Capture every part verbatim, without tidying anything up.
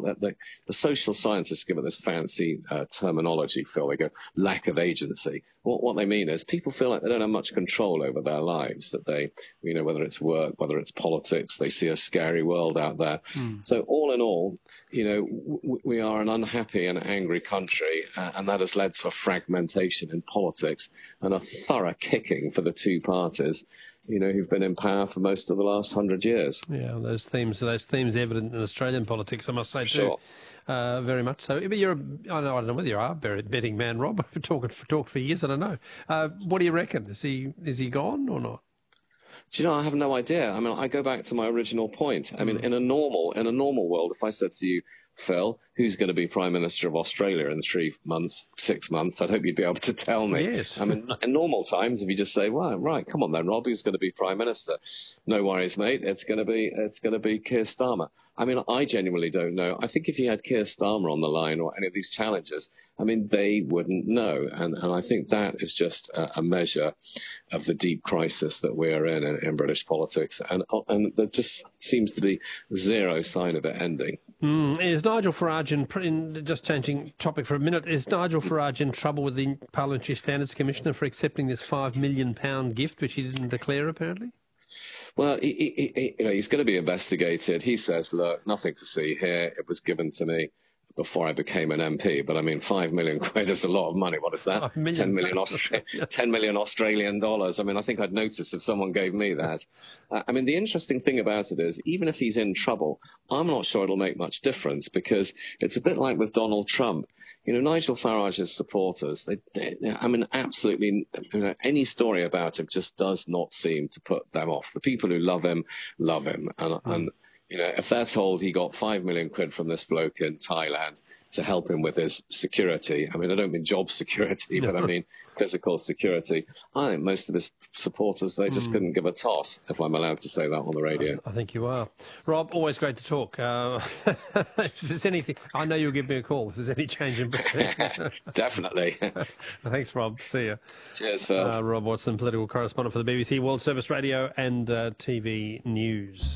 The, the, the social scientists give it this fancy uh, terminology, Phil. They go, lack of agency. What, what they mean is people feel like they don't have much control over their lives, that they, you know, whether it's work, whether it's politics, they see a scary world out there. Mm. So all in all, you know, w we are an unhappy and angry country, uh, and that has led to a fragmentation in politics and a thorough kicking for the two parties, you know, who've been in power for most of the last hundred years. Yeah, those themes, those themes evident in Australian politics, I must say, too. Sure. Uh, very much so. But you're, a, I, don't know, I don't know whether you are a betting man, Rob. I've talked for, talked for years, I don't know. Uh, what do you reckon? Is he, is he gone or not? Do you know, I have no idea. I mean, I go back to my original point. I mean, in a normal, in a normal world, if I said to you, Phil, who's going to be Prime Minister of Australia in three months, six months, I'd hope you'd be able to tell me. Yes. I mean, in normal times, if you just say, well, right, come on then, Rob, who's going to be Prime Minister? No worries, mate. It's going to be, it's going to be Keir Starmer. I mean, I genuinely don't know. I think if you had Keir Starmer on the line or any of these challenges, I mean, they wouldn't know. And, and I think that is just a, a measure of the deep crisis that we're in, in in British politics, and and there just seems to be zero sign of it ending. Mm. Is Nigel Farage, in, in, just changing topic for a minute, is Nigel Farage in trouble with the Parliamentary Standards Commissioner for accepting this five million pound gift, which he didn't declare, apparently? Well, he, he, he, you know, he's going to be investigated. He says, look, nothing to see here. It was given to me before I became an M P, but I mean, five million quid is a lot of money. What is that? Million ten million, Austra ten million Australian dollars. I mean, I think I'd notice if someone gave me that. Uh, I mean, the interesting thing about it is, even if he's in trouble, I'm not sure it'll make much difference, because it's a bit like with Donald Trump. You know, Nigel Farage's supporters, they, they, I mean, absolutely, you know, any story about him just does not seem to put them off. The people who love him, love him. And, mm. and you know, if they're told he got five million quid from this bloke in Thailand to help him with his security, I mean, I don't mean job security, but I mean physical security, I think most of his supporters, they just mm. couldn't give a toss, if I'm allowed to say that on the radio. I think you are. Rob, always great to talk. Uh, if there's anything, I know you'll give me a call if there's any change in Definitely. Thanks, Rob. See you. Cheers, Phil. Uh, Rob Watson, political correspondent for the B B C World Service Radio and uh, T V News.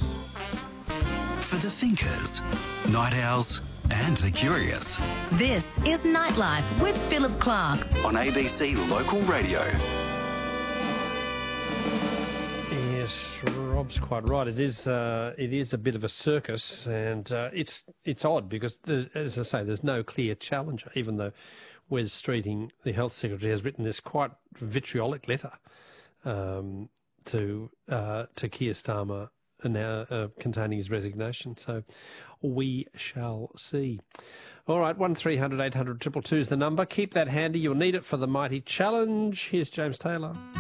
For the thinkers, night owls and the curious. This is Nightlife with Philip Clark on A B C Local Radio. Yes, Rob's quite right. It is uh, it is a bit of a circus, and uh, it's it's odd because, as I say, there's no clear challenger, even though Wes Streeting, the Health Secretary, has written this quite vitriolic letter um, to, uh, to Keir Starmer, now uh, containing his resignation. So we shall see. All right, one three hundred eight hundred two two two is the number. Keep that handy. You'll need it for the mighty challenge. Here's James Taylor.